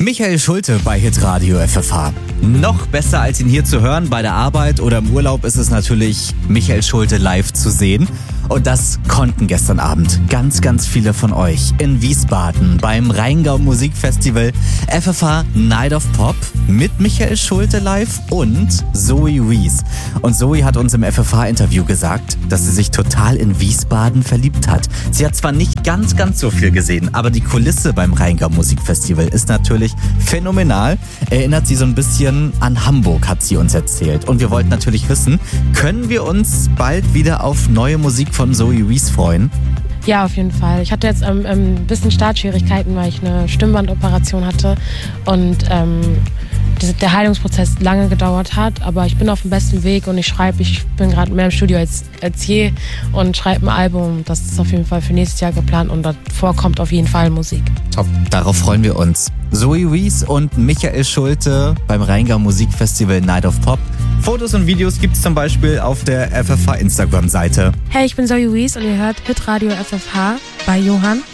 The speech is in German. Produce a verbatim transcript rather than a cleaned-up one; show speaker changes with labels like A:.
A: Michael Schulte bei Hitradio F F H. Noch besser als ihn hier zu hören bei der Arbeit oder im Urlaub ist es natürlich, Michael Schulte live zu sehen. Und das konnten gestern Abend ganz, ganz viele von euch in Wiesbaden beim Rheingau Musikfestival F F H Night of Pop mit Michael Schulte live und Zoe Wees. Und Zoe hat uns im F F H-Interview gesagt, dass sie sich total in Wiesbaden verliebt hat. Sie hat zwar nicht ganz, ganz so viel gesehen, aber die Kulisse beim Rheingau Musikfestival ist natürlich phänomenal. Erinnert sie so ein bisschen an Hamburg, hat sie uns erzählt. Und wir wollten natürlich wissen, können wir uns bald wieder auf neue Musik von Zoe Wees freuen?
B: Ja, auf jeden Fall. Ich hatte jetzt ähm, ein bisschen Startschwierigkeiten, weil ich eine Stimmbandoperation hatte und ähm, der Heilungsprozess lange gedauert hat, aber ich bin auf dem besten Weg und ich schreibe, ich bin gerade mehr im Studio als, als je und schreibe ein Album. Das ist auf jeden Fall für nächstes Jahr geplant und davor kommt auf jeden Fall Musik.
A: Top, darauf freuen wir uns. Zoe Wees und Michael Schulte beim Rheingau Musikfestival Night of Pop. Fotos und Videos gibt es zum Beispiel auf der F F H Instagram-Seite.
B: Hey, ich bin Zoe Wees und ihr hört Hitradio F F H bei Johann.